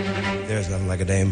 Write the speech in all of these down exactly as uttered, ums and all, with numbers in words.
There's nothing like a dame.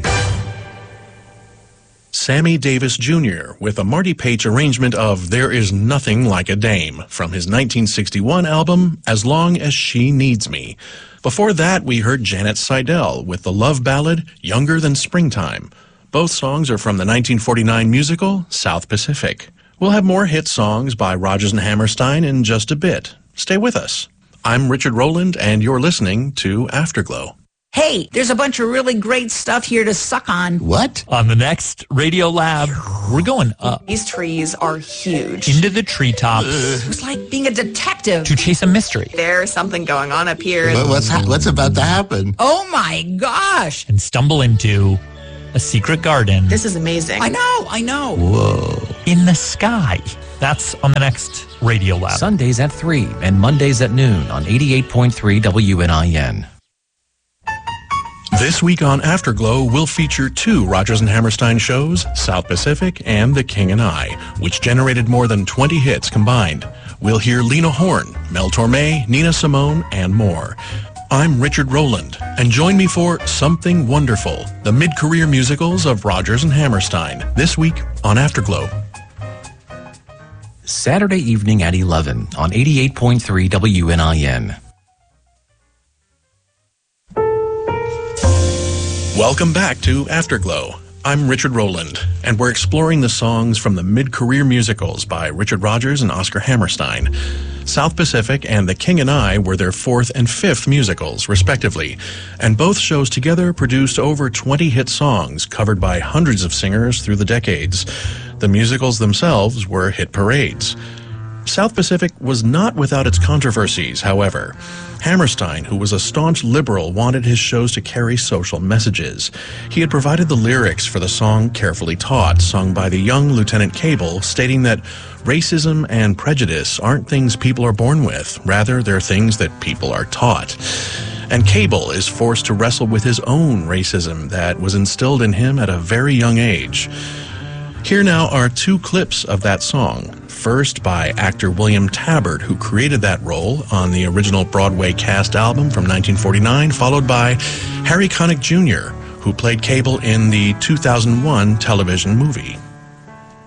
Sammy Davis Junior with a Marty Paich arrangement of There Is Nothing Like a Dame from his nineteen sixty-one album, As Long As She Needs Me. Before that, we heard Janet Seidel with the love ballad, Younger Than Springtime. Both songs are from the nineteen forty-nine musical, South Pacific. We'll have more hit songs by Rodgers and Hammerstein in just a bit. Stay with us. I'm Richard Rowland, and you're listening to Afterglow. Hey, there's a bunch of really great stuff here to suck on. What? On the next Radio Lab, we're going up. These trees are huge. Into the treetops. It was like being a detective. To chase a mystery. There's something going on up here. What, what's, ha- what's about to happen? Oh my gosh. And stumble into a secret garden. This is amazing. I know, I know. Whoa. In the sky. That's on the next Radio Lab. Sundays at three and Mondays at noon on eighty-eight point three W N I N. This week on Afterglow, we'll feature two Rodgers and Hammerstein shows, South Pacific and The King and I, which generated more than twenty hits combined. We'll hear Lena Horne, Mel Torme, Nina Simone, and more. I'm Richard Rowland, and join me for Something Wonderful, the mid-career musicals of Rodgers and Hammerstein, this week on Afterglow. Saturday evening at eleven on eighty-eight point three W N I N. Welcome back to Afterglow. I'm Richard Rowland, and we're exploring the songs from the mid-career musicals by Richard Rodgers and Oscar Hammerstein. South Pacific and The King and I were their fourth and fifth musicals, respectively, and both shows together produced over twenty hit songs covered by hundreds of singers through the decades. The musicals themselves were hit parades. South Pacific was not without its controversies, however. Hammerstein, who was a staunch liberal, wanted his shows to carry social messages. He had provided the lyrics for the song Carefully Taught, sung by the young Lieutenant Cable, stating that racism and prejudice aren't things people are born with. Rather, they're things that people are taught. And Cable is forced to wrestle with his own racism that was instilled in him at a very young age. Here now are two clips of that song. First by actor William Tabbert, who created that role on the original Broadway cast album from nineteen forty-nine, followed by Harry Connick Junior, who played Cable in the two thousand one television movie.